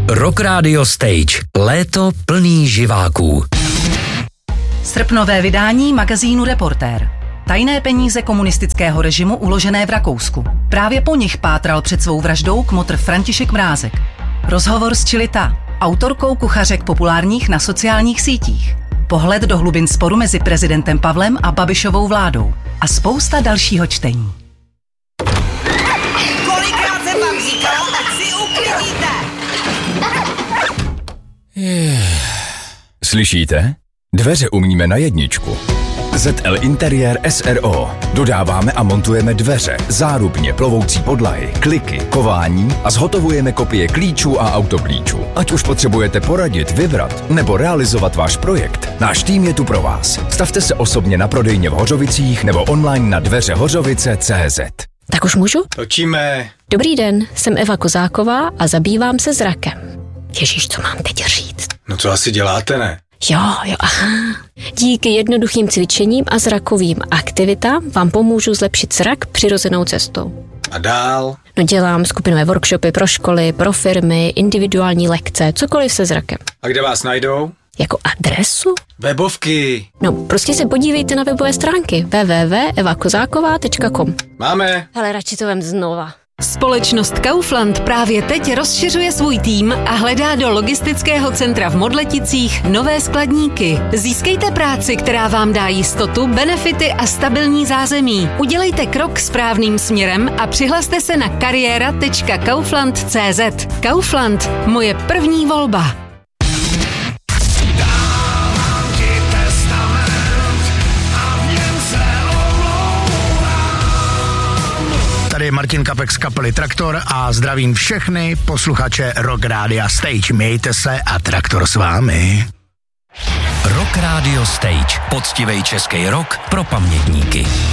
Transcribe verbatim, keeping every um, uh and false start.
Rock Radio Stage. Léto plný živáků. Srpnové vydání magazínu Reportér. Tajné peníze komunistického režimu uložené v Rakousku. Právě po nich pátral před svou vraždou kmotr František Mrázek. Rozhovor s Čilita, autorkou kuchařek populárních na sociálních sítích. Pohled do hlubin sporu mezi prezidentem Pavlem a Babišovou vládou. A spousta dalšího čtení. Kolikrát jsem vám říkala, ať si uklidíte! Slyšíte? Dveře umíme na jedničku. zet el Interiér es er ó. Dodáváme a montujeme dveře, zárubně, plovoucí podlahy, kliky, kování a zhotovujeme kopie klíčů a autoklíčů. Ať už potřebujete poradit, vybrat nebo realizovat váš projekt, náš tým je tu pro vás. Stavte se osobně na prodejně v Hořovicích nebo online na dveře hořovice tečka cé zet. Tak už můžu? Točíme. Dobrý den, jsem Eva Kozáková a zabývám se zrakem. Ježíš, co mám teď říct? No to asi děláte, ne? Jo, jo, aha. Díky jednoduchým cvičením a zrakovým aktivitám vám pomůžu zlepšit zrak přirozenou cestou. A dál? No dělám skupinové workshopy pro školy, pro firmy, individuální lekce, cokoliv se zrakem. A kde vás najdou? Jako adresu? Webovky. No, prostě se podívejte na webové stránky w w w tečka eva kozáková tečka com. Máme. Hele, radši to vem znova. Společnost Kaufland právě teď rozšiřuje svůj tým a hledá do logistického centra v Modleticích nové skladníky. Získejte práci, která vám dá jistotu, benefity a stabilní zázemí. Udělejte krok správným směrem a přihlaste se na kariéra tečka kaufland tečka cé zet. Kaufland, moje první volba. Tady je Martin Kapek z kapely Traktor a zdravím všechny posluchače Rock Radio Stage. Mějte se a Traktor s vámi. Rock Radio Stage. Poctivej český rock pro pamětníky.